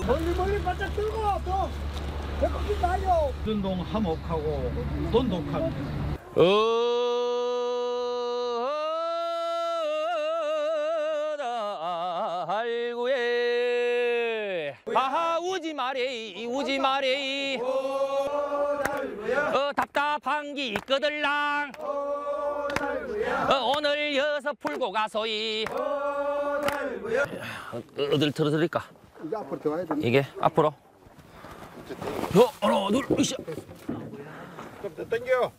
멀리 바짝 들고 또 배꼽이 나요. 전동 화목하고 돈독합니다. 달구에 하하 우지 마래 우지 마래 답답한 게 있거들랑 오늘 여서 풀고 가소이 어딜 틀어드릴까? 이게 앞으로 더 와야 돼. 이게 앞으로 하나 둘 으쌰 좀 당겨.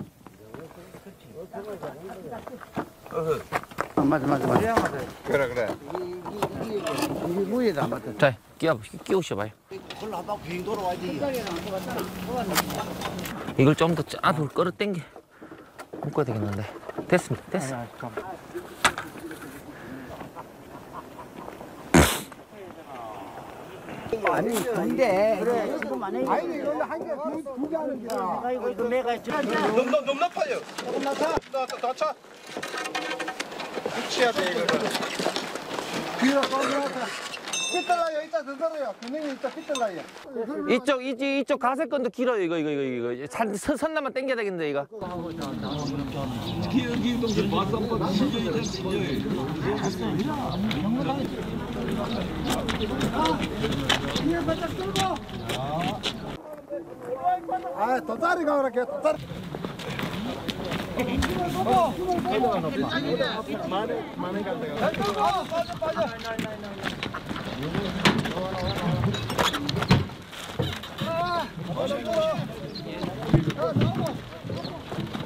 맞아. 그래. 이게 무에다 맞다. 자 끼우셔봐요 이걸 좀 더 앞으로 끌어당겨 묶어야 되겠는데 됐습니다 됐어 아니 근데 지금 만약에 아니 이거 한개두개 하는 거야. 아이고 이거 내가 너무 높아요. 조금 낮아. 더 차. 붙여야 돼 이거를. 뒤로 꺼내서 삐뚤라요. 이따 더 들어요. 근행이 이따 삐뚤라요. 이쪽 가세건도 길어요 이거 선나만 당겨야 되겠는데 이거 뒤에 바짝 들고. 아, 돗자리 가라, 걔 돗자리. 많은 간다가. 빠져.